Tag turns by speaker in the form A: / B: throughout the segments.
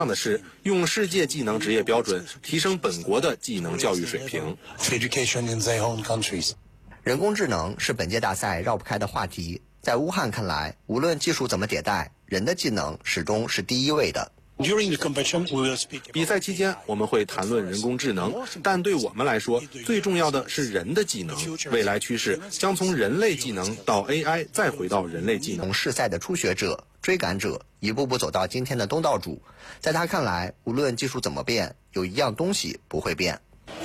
A: 的是用世界技能职业标准提升本国的技能教育水平。
B: 人工智能是本届大赛绕不开的话题。在乌汉看来，无论技术怎么迭代，人的技能始终是第一位的。
A: 比赛期间，我们会谈论人工智能，但对我们来说，最重要的是人的技能。未来趋势将从人类技能到 AI， 再回到人类技能。
B: 从世赛的初学者、追赶者，一步步走到今天的东道主。在他看来，无论技术怎么变，有一样东西不会变。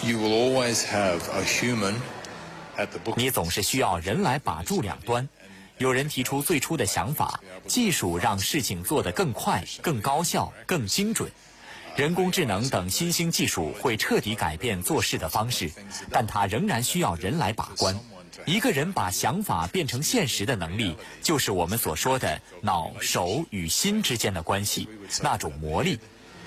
C: 你总是需要人来把住两端。有人提出最初的想法，技术让事情做得更快、更高效、更精准。人工智能等新兴技术会彻底改变做事的方式，但它仍然需要人来把关。一个人把想法变成现实的能力，就是我们所说的脑、手与心之间的关系，那种魔力。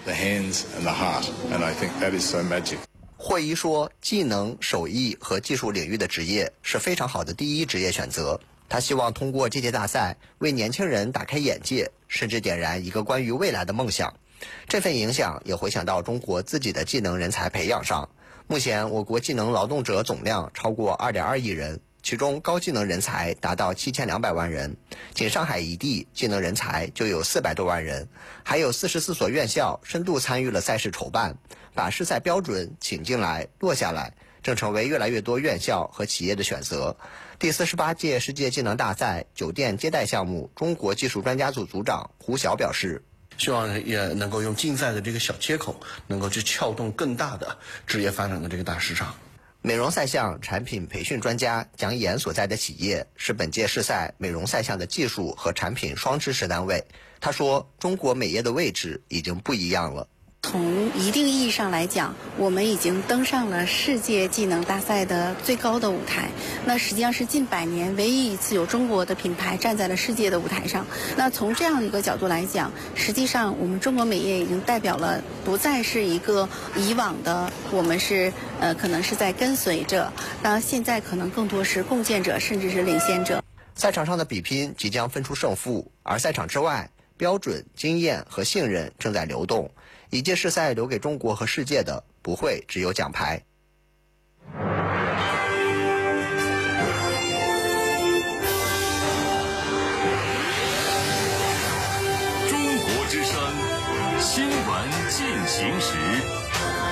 B: 霍伊说，技能、手艺和技术领域的职业是非常好的第一职业选择。他希望通过这届大赛为年轻人打开眼界，甚至点燃一个关于未来的梦想。这份影响也回响到中国自己的技能人才培养上。目前我国技能劳动者总量超过 2.2 亿人，其中高技能人才达到7200万人，仅上海一地技能人才就有400多万人，还有44所院校深度参与了赛事筹办，把试赛标准请进来落下来，正成为越来越多院校和企业的选择。第48届世界技能大赛酒店接待项目中国技术专家组组长胡晓表示，
D: 希望也能够用竞赛的这个小切口，能够去撬动更大的职业发展的这个大市场。
B: 美容赛项产品培训专家蒋岩所在的企业是本届世赛美容赛项的技术和产品双支持单位。他说，中国美业的位置已经不一样了。
E: 从一定意义上来讲，我们已经登上了世界技能大赛的最高的舞台。那实际上是近100年唯一一次有中国的品牌站在了世界的舞台上。那从这样一个角度来讲，实际上我们中国美业已经代表了不再是一个以往的我们是可能是在跟随者，那现在可能更多是共建者，甚至是领先者。
B: 赛场上的比拼即将分出胜负，而赛场之外，标准、经验和信任正在流动。一届世赛留给中国和世界的不会只有奖牌。